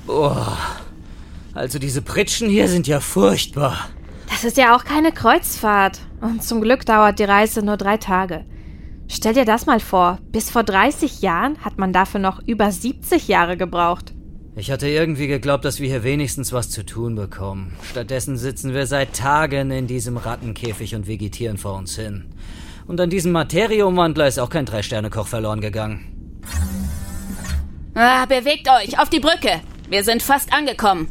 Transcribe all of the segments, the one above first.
Oh, also diese Pritschen hier sind ja furchtbar. Das ist ja auch keine Kreuzfahrt. Und zum Glück dauert die Reise nur 3 Tage. Stell dir das mal vor, bis vor 30 Jahren hat man dafür noch über 70 Jahre gebraucht. Ich hatte irgendwie geglaubt, dass wir hier wenigstens was zu tun bekommen. Stattdessen sitzen wir seit Tagen in diesem Rattenkäfig und vegetieren vor uns hin. Und an diesem Materiumwandler ist auch kein 3-Sterne-Koch verloren gegangen. Bewegt euch, auf die Brücke. Wir sind fast angekommen.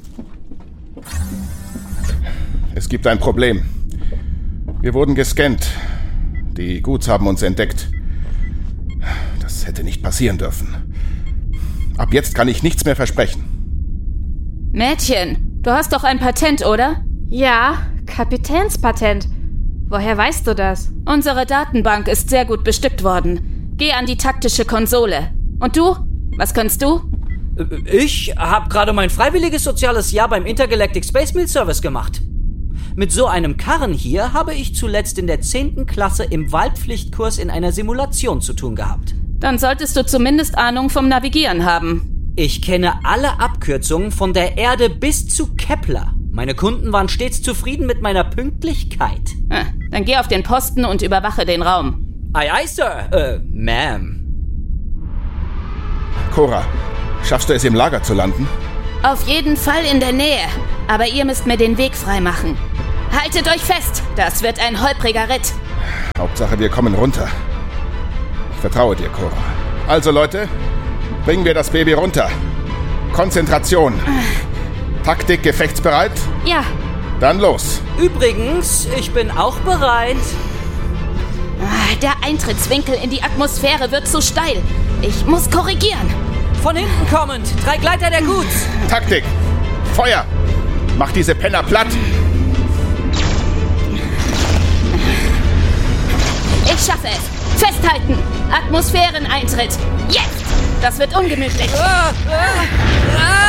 Es gibt ein Problem. Wir wurden gescannt. Die Guts haben uns entdeckt. Das hätte nicht passieren dürfen. Ab jetzt kann ich nichts mehr versprechen. Mädchen, du hast doch ein Patent, oder? Ja, Kapitänspatent. Woher weißt du das? Unsere Datenbank ist sehr gut bestückt worden. Geh an die taktische Konsole. Und du? Was kannst du? Ich habe gerade mein freiwilliges soziales Jahr beim Intergalactic Space Meal Service gemacht. Mit so einem Karren hier habe ich zuletzt in der 10. Klasse im Wahlpflichtkurs in einer Simulation zu tun gehabt. Dann solltest du zumindest Ahnung vom Navigieren haben. Ich kenne alle Abkürzungen von der Erde bis zu Kepler. Meine Kunden waren stets zufrieden mit meiner Pünktlichkeit. Dann geh auf den Posten und überwache den Raum. Aye, aye, Sir. Ma'am. Cora, schaffst du es im Lager zu landen? Auf jeden Fall in der Nähe. Aber ihr müsst mir den Weg freimachen. Haltet euch fest, das wird ein holpriger Ritt. Hauptsache, wir kommen runter. Ich vertraue dir, Cora. Also, Leute, bringen wir das Baby runter. Konzentration. Taktik gefechtsbereit? Ja. Dann los. Übrigens, ich bin auch bereit. Der Eintrittswinkel in die Atmosphäre wird zu steil. Ich muss korrigieren. Von hinten kommend. 3 Gleiter der Guts. Taktik. Feuer. Mach diese Penner platt. Ich schaffe es. Festhalten. Atmosphäreneintritt. Jetzt. Das wird ungemütlich.